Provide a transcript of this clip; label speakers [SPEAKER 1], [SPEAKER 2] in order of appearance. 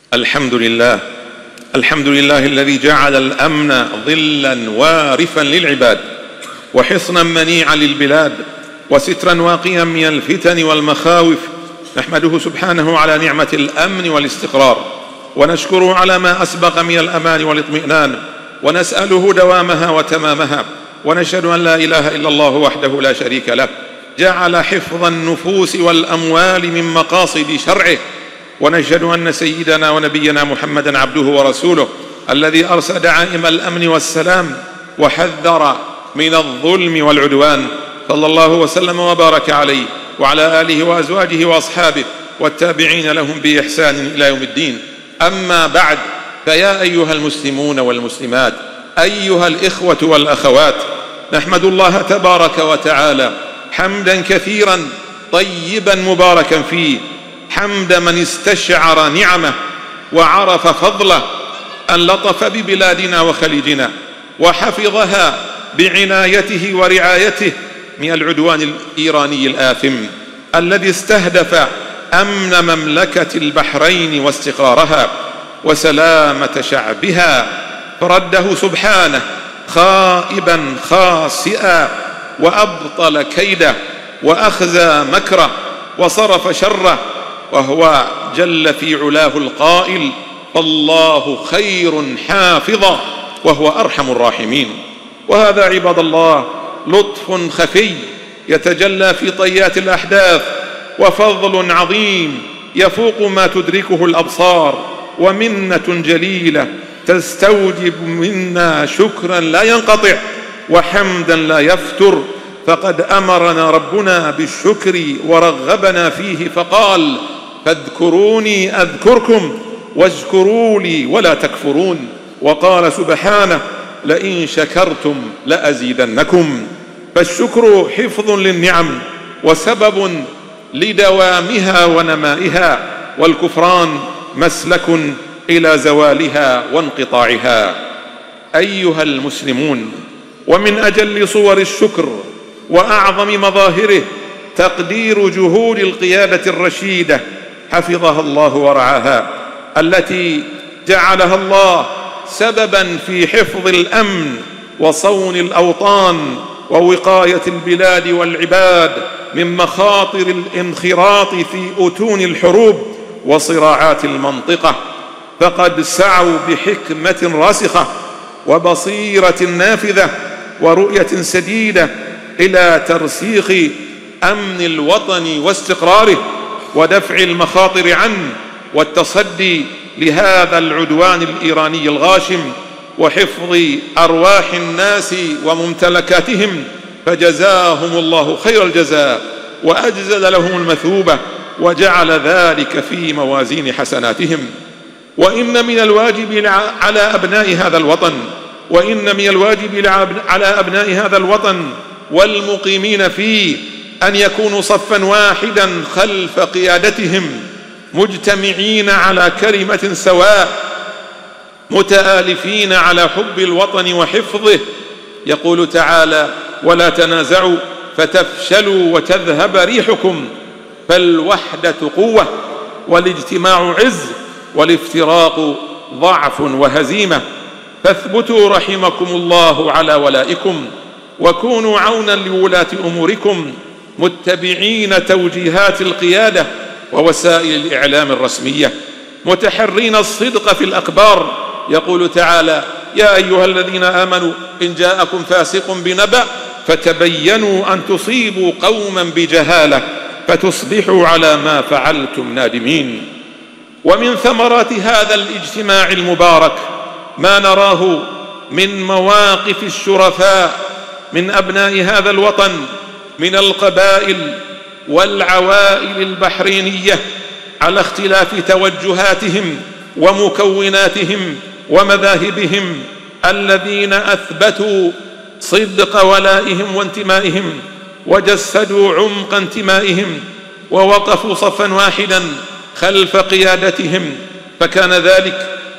[SPEAKER 1] الحمد لله الذي جعل الأمن ظلا وارفا للعباد، وحصنا منيعا للبلاد، وسترا واقيا من الفتن والمخاوف. نحمده سبحانه على نعمة الأمن والاستقرار، ونشكره على ما أسبق من الأمان والاطمئنان، ونسأله دوامها وتمامها. ونشهد أن لا إله إلا الله وحده لا شريك له، جعل حفظ النفوس والأموال من مقاصد شرعه. ونشهد أن سيدنا ونبينا محمدا عبده ورسوله، الذي أرسل دعائم الأمن والسلام وحذر من الظلم والعدوان، صلى الله وسلم وبارك عليه وعلى آله وأزواجه وأصحابه والتابعين لهم بإحسان إلى يوم الدين. أما بعد، فيا أيها المسلمون والمسلمات، أيها الإخوة والأخوات، نحمد الله تبارك وتعالى حمدا كثيرا طيبا مباركا فيه، حمد من استشعر نعمه وعرف فضله، أن لطف ببلادنا وخليجنا وحفظها بعنايته ورعايته من العدوان الإيراني الآثم الذي استهدف أمن مملكة البحرين واستقرارها وسلامة شعبها، فرده سبحانه خائبا خاسئا، وأبطل كيده وأخزى مكره وصرف شره، وهو جل في علاه القائل: فالله خير حافظا وهو أرحم الراحمين. وهذا عباد الله لطف خفي يتجلى في طيات الأحداث، وفضل عظيم يفوق ما تدركه الأبصار، ومنة جليلة تستوجب منا شكرا لا ينقطع وحمدا لا يفتر. فقد أمرنا ربنا بالشكر ورغبنا فيه، فقال: فاذكروني أذكركم واشكروا لي ولا تكفرون. وقال سبحانه: لئن شكرتم لأزيدنكم. فالشكر حفظ للنعم وسبب لدوامها ونمائها، والكفران مسلك إلى زوالها وانقطاعها. أيها المسلمون، ومن أجل صور الشكر وأعظم مظاهره تقدير جهود القيادة الرشيدة حفظها الله ورعاها، التي جعلها الله سببا في حفظ الأمن وصون الأوطان ووقاية البلاد والعباد من مخاطر الانخراط في أتون الحروب وصراعات المنطقة. فقد سعوا بحكمة راسخة وبصيرة نافذة ورؤية سديدة إلى ترسيخ أمن الوطن واستقراره، ودفع المخاطر عنه، والتصدي لهذا العدوان الإيراني الغاشم، وحفظ أرواح الناس وممتلكاتهم. فجزاهم الله خير الجزاء وأجزل لهم المثوبة، وجعل ذلك في موازين حسناتهم. وإن من الواجب على أبناء هذا الوطن والمقيمين فيه أن يكونوا صفا واحدا خلف قيادتهم، مجتمعين على كلمة سواء، متآلفين على حب الوطن وحفظه. يقول تعالى: ولا تنازعوا فتفشلوا وتذهب ريحكم. فالوحدة قوة، والاجتماع عز، والافتراق ضعف وهزيمة. فاثبتوا رحمكم الله على ولائكم، وكونوا عونا لولاة أموركم، متبعين توجيهات القيادة ووسائل الإعلام الرسمية، متحرين الصدق في الأخبار. يقول تعالى: يا أيها الذين آمنوا إن جاءكم فاسق بنبأ فتبينوا أن تصيبوا قوما بجهالة فتصبحوا على ما فعلتم نادمين. ومن ثمرات هذا الاجتماع المبارك ما نراه من مواقف الشرفاء من أبناء هذا الوطن من القبائل والعوائل البحرينية، على اختلاف توجهاتهم ومكوناتهم ومذاهبهم، الذين أثبتوا صدق ولائهم وانتمائهم، وجسدوا عمق انتمائهم، ووقفوا صفا واحدا خلف قيادتهم. فكان ذلك